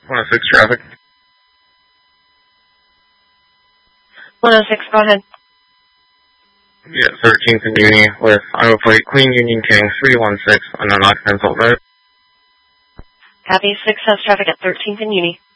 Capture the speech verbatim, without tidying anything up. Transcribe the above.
one oh six traffic. one oh six, go ahead. Yeah, thirteenth and Uni with Iowa Plate, Clean Union King, three one six, unknown occupants, all right. Copy, six has traffic at thirteenth and Uni.